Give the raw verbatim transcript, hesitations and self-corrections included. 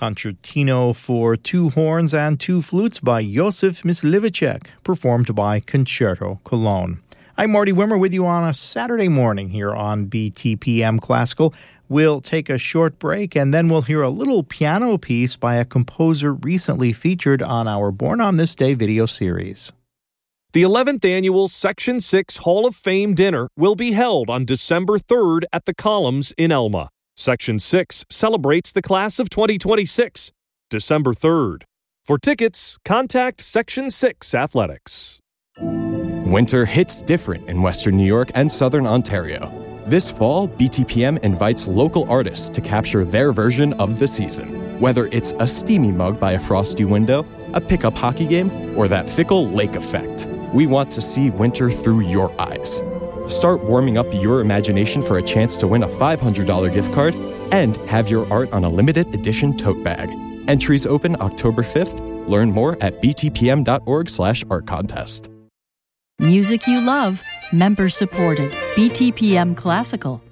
Concertino for Two Horns and Two Flutes by Josef Myslivicek, performed by Concerto Cologne. I'm Marty Wimmer with you on a Saturday morning here on B T P M Classical. We'll take a short break and then we'll hear a little piano piece by a composer recently featured on our Born on This Day video series. The eleventh Annual Section six Hall of Fame Dinner will be held on December third at the Columns in Elma. Section six celebrates the class of twenty twenty-six, December third. For tickets, contact Section six Athletics. Winter hits different in Western New York and Southern Ontario. This fall, B T P M invites local artists to capture their version of the season. Whether it's a steamy mug by a frosty window, a pickup hockey game, or that fickle lake effect, we want to see winter through your eyes. Start warming up your imagination for a chance to win a five hundred dollars gift card and have your art on a limited edition tote bag. Entries open October fifth. Learn more at btpm.org slash art contest. Music you love, member supported. B T P M Classical.